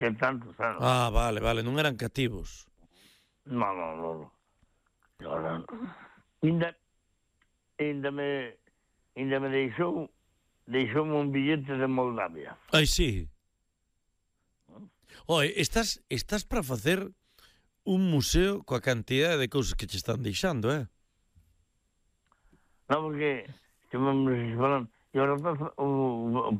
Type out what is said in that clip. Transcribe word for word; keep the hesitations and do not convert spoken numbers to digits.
que tantos anos. Ah, vale, vale, non eran cativos. Non, non, non. Ahora, ainda, ainda me, ainda me deixou, deixoume un billete de Moldavia. Ai, sí. Oi, estás, estás para facer un museo coa cantidade de cousas que che están deixando, eh? Non, porque estivemos falando, e o rapaz, o, o